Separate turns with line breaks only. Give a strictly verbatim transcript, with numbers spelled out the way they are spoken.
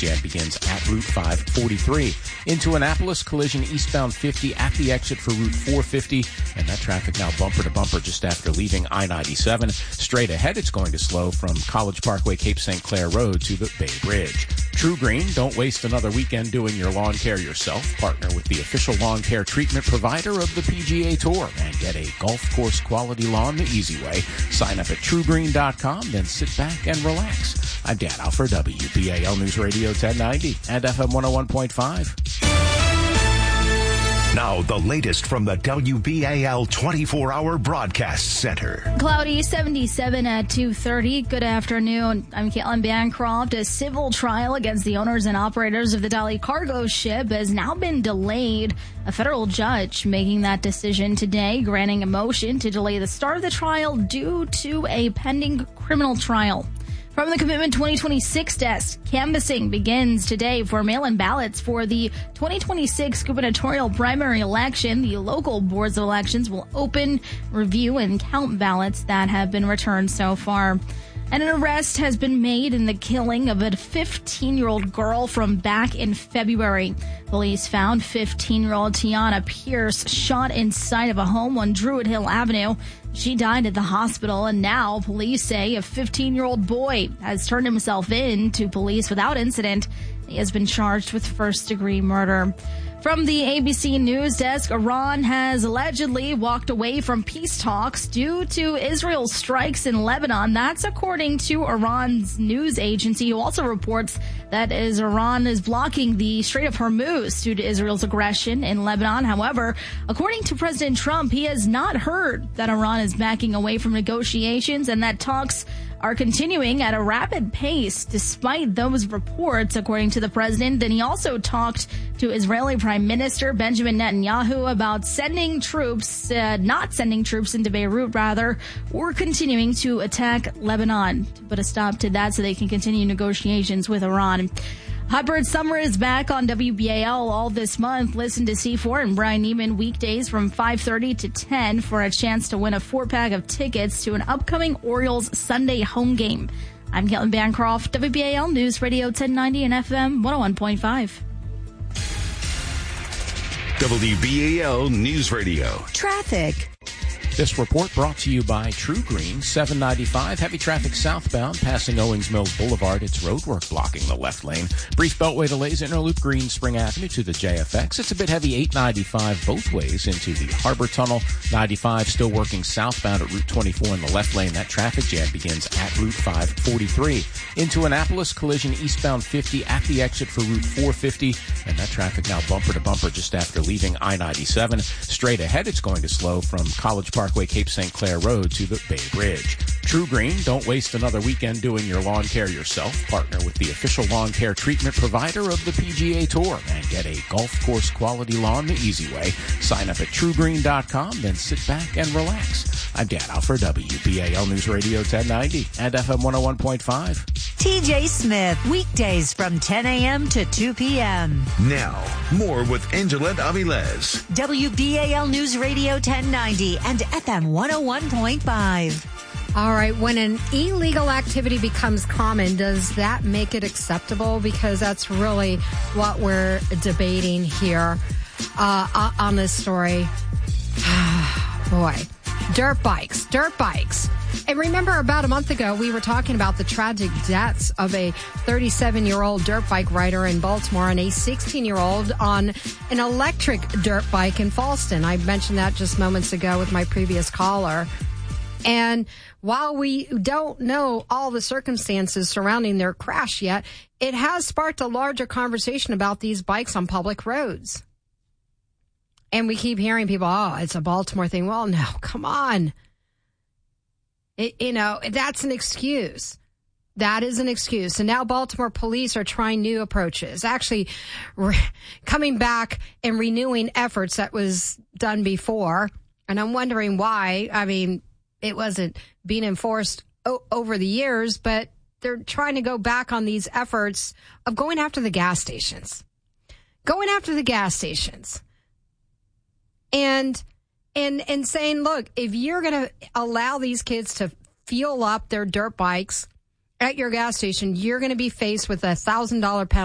jam begins at Route five forty-three. Into Annapolis, collision eastbound fifty at the exit for Route four fifty, and that traffic now bumper to bumper just after leaving I ninety-seven. Straight ahead, it's going to slow from College Parkway, Cape Saint Clair Road to the Bay Bridge. True Green, don't waste another weekend doing your lawn care yourself. Partner with the official lawn care treatment provider of the P G A Tour and get a golf course quality lawn the easy way. Sign up at true green dot com, then sit back and relax. I'm Dan Alford, W B A L News Radio ten ninety and F M one oh one point five.
Now, the latest from the W B A L twenty-four hour Broadcast Center.
Cloudy, seventy-seven at two thirty. Good afternoon. I'm Caitlin Bancroft. A civil trial against the owners and operators of the Dali cargo ship has now been delayed. A federal judge making that decision today, granting a motion to delay the start of the trial due to a pending criminal trial. From the Commitment twenty twenty-six desk, canvassing begins today for mail-in ballots for the twenty twenty-six gubernatorial primary election. The local boards of elections will open, review, and count ballots that have been returned so far. And an arrest has been made in the killing of a fifteen-year-old girl from back in February. Police found fifteen-year-old Tiana Pierce shot inside of a home on Druid Hill Avenue. She died at the hospital, and now police say a fifteen-year-old boy has turned himself in to police without incident. He has been charged with first-degree murder. From the A B C News desk, Iran has allegedly walked away from peace talks due to Israel's strikes in Lebanon. That's according to Iran's news agency, who also reports that is Iran is blocking the Strait of Hormuz due to Israel's aggression in Lebanon. However, according to President Trump, he has not heard that Iran is backing away from negotiations and that talks are continuing at a rapid pace despite those reports, according to the president. Then he also talked to Israeli Prime Minister Benjamin Netanyahu about sending troops, uh, not sending troops into Beirut, rather, or continuing to attack Lebanon to put a stop to that so they can continue negotiations with Iran. Hot Bird Summer is back on W B A L all this month. Listen to C four and Brian Neiman weekdays from five thirty to ten for a chance to win a four-pack of tickets to an upcoming Orioles Sunday home game. I'm Caitlin Bancroft, W B A L News Radio ten ninety and F M one oh one point five.
W B A L News Radio.
Traffic.
This report brought to you by True Green, seven ninety-five. Heavy traffic southbound, passing Owings Mills Boulevard. It's roadwork blocking the left lane. Brief beltway delays, Interloop Green Spring Avenue to the J F X. It's a bit heavy, eight ninety-five both ways into the Harbor Tunnel. ninety-five still working southbound at Route twenty-four in the left lane. That traffic jam begins at Route five forty-three. Into Annapolis, collision eastbound fifty at the exit for Route four fifty. And that traffic now bumper to bumper just after leaving I ninety-seven. Straight ahead, it's going to slow from College Parkway, Cape Saint Clair Road to the Bay Bridge. True Green, don't waste another weekend doing your lawn care yourself. Partner with the official lawn care treatment provider of the P G A Tour and get a golf course quality lawn the easy way. Sign up at true green dot com, then sit back and relax. I'm Dan Alford, W B A L News Radio ten ninety and F M one oh one point five.
T J Smith, weekdays from ten a.m. to two p.m.
Now, more with Angela Aviles.
W B A L News Radio ten ninety and F M one oh one point five.
All right, when an illegal activity becomes common, does that make it acceptable? Because that's really what we're debating here uh, on this story. Boy, dirt bikes, dirt bikes. And remember, about a month ago, we were talking about the tragic deaths of a thirty-seven-year-old dirt bike rider in Baltimore and a sixteen-year-old on an electric dirt bike in Fallston. I mentioned that just moments ago with my previous caller. And while we don't know all the circumstances surrounding their crash yet, it has sparked a larger conversation about these bikes on public roads. And we keep hearing people, oh, it's a Baltimore thing. Well, no, come on. It, you know, that's an excuse. That is an excuse. And now Baltimore police are trying new approaches, actually re- coming back and renewing efforts that was done before. And I'm wondering why. I mean, it wasn't being enforced o- over the years, but they're trying to go back on these efforts of going after the gas stations, going after the gas stations and, and, and saying, look, if you're going to allow these kids to fuel up their dirt bikes at your gas station, you're going to be faced with a thousand dollar penalty.